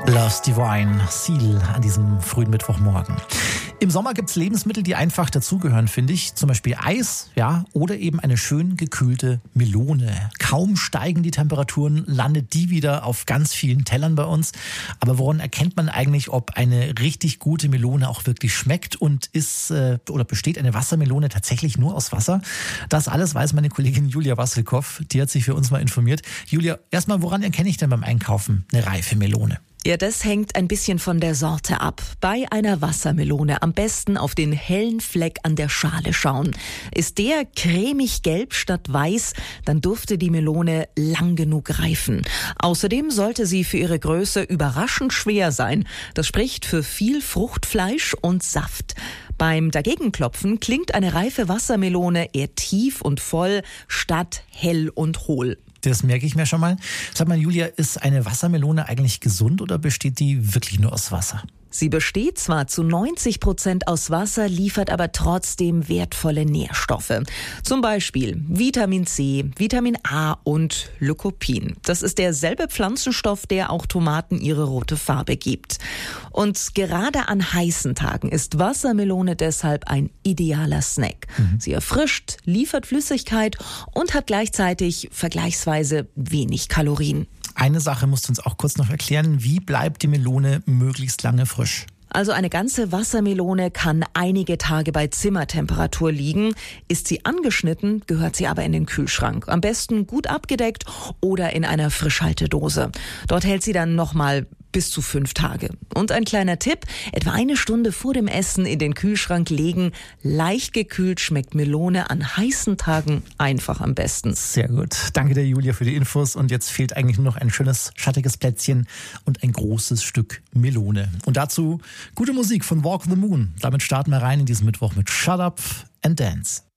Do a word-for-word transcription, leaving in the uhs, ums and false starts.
Love's Divine, Seal an diesem frühen Mittwochmorgen. Im Sommer gibt es Lebensmittel, die einfach dazugehören, finde ich. Zum Beispiel Eis, ja, oder eben eine schön gekühlte Melone. Kaum steigen die Temperaturen, landet die wieder auf ganz vielen Tellern bei uns. Aber woran erkennt man eigentlich, ob eine richtig gute Melone auch wirklich schmeckt? Und ist äh, oder besteht eine Wassermelone tatsächlich nur aus Wasser? Das alles weiß meine Kollegin Julia Wassilkow. Die hat sich für uns mal informiert. Julia, erstmal, woran erkenne ich denn beim Einkaufen eine reife Melone? Ja, das hängt ein bisschen von der Sorte ab. Bei einer Wassermelone am besten auf den hellen Fleck an der Schale schauen. Ist der cremig gelb statt weiß, dann dürfte die Melone lang genug reifen. Außerdem sollte sie für ihre Größe überraschend schwer sein. Das spricht für viel Fruchtfleisch und Saft. Beim Dagegenklopfen klingt eine reife Wassermelone eher tief und voll statt hell und hohl. Das merke ich mir schon mal. Sag mal, Julia, ist eine Wassermelone eigentlich gesund oder besteht die wirklich nur aus Wasser? Sie besteht zwar zu neunzig Prozent aus Wasser, liefert aber trotzdem wertvolle Nährstoffe. Zum Beispiel Vitamin C, Vitamin A und Lycopin. Das ist derselbe Pflanzenstoff, der auch Tomaten ihre rote Farbe gibt. Und gerade an heißen Tagen ist Wassermelone deshalb ein idealer Snack. Mhm. Sie erfrischt, liefert Flüssigkeit und hat gleichzeitig vergleichsweise wenig Kalorien. Eine Sache musst du uns auch kurz noch erklären. Wie bleibt die Melone möglichst lange frisch? Also eine ganze Wassermelone kann einige Tage bei Zimmertemperatur liegen. Ist sie angeschnitten, gehört sie aber in den Kühlschrank. Am besten gut abgedeckt oder in einer Frischhaltedose. Dort hält sie dann nochmal bis zu fünf Tage. Und ein kleiner Tipp, etwa eine Stunde vor dem Essen in den Kühlschrank legen. Leicht gekühlt schmeckt Melone an heißen Tagen einfach am besten. Sehr gut. Danke dir, Julia, für die Infos. Und jetzt fehlt eigentlich nur noch ein schönes, schattiges Plätzchen und ein großes Stück Melone. Und dazu gute Musik von Walk the Moon. Damit starten wir rein in diesen Mittwoch mit Shut Up and Dance.